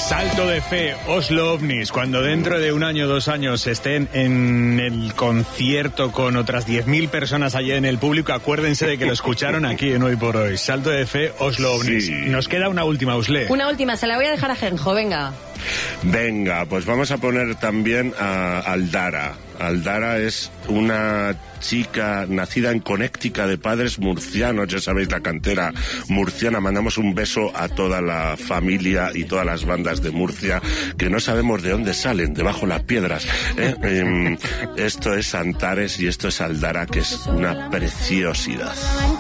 Salto de fe, Oslo OVNIs, cuando dentro de 1 año, 2 años estén en el concierto con otras 10.000 personas allí en el público, acuérdense de que lo escucharon aquí en Hoy por Hoy. Salto de fe, Oslo OVNIs. Sí. Nos queda una última, Usle. Una última, se la voy a dejar a Genjo, venga. Venga, pues vamos a poner también a Aldara. Aldara es una chica nacida en Connecticut de padres murcianos, ya sabéis, la cantera murciana. Mandamos un beso a toda la familia y todas las bandas de Murcia, que no sabemos de dónde salen, debajo las piedras. Esto es Antares y esto es Aldara, que es una preciosidad.